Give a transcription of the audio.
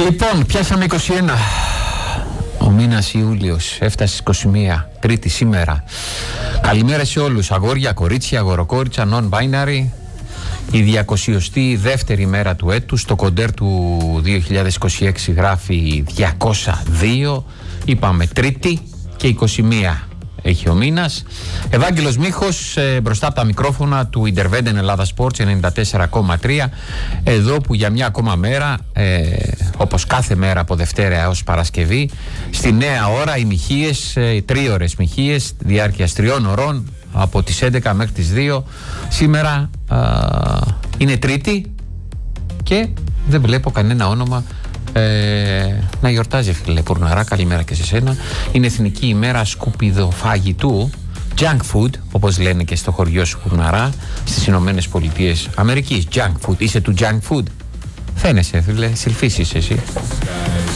Λοιπόν, πιάσαμε 21. Ο μήνας Ιούλιος έφτασε στις 21, Τρίτη σήμερα. Καλημέρα σε όλους, αγόρια, κορίτσια, αγοροκόριτσα, non-binary. Η 202η μέρα του έτους, το κοντέρ του 2026 γράφει 202. Είπαμε Τρίτη και 21 έχει ο μήνας. Ευάγγελος Μίχος μπροστά από τα μικρόφωνα του Intervenden Ελλάδα Sports 94,3. Εδώ που για μια ακόμα μέρα, όπως κάθε μέρα από Δευτέρα έως Παρασκευή, στη νέα ώρα οι μοιχείες, 3ωρες μοιχείες διάρκειας 3 ωρών από τις 11 μέχρι τις 2. Σήμερα είναι Τρίτη και δεν βλέπω κανένα όνομα να γιορτάζει, φίλε Πουρναρά. Καλημέρα και σε σένα. Είναι Εθνική ημέρα σκουπιδοφαγητού, junk food, όπως λένε και στο χωριό σου, Πουρναρά, στις Ηνωμένες Πολιτείες Αμερικής. Junk food. Είσαι του junk food? Φαίνεσαι, φίλε, σιλφής είσαι εσύ.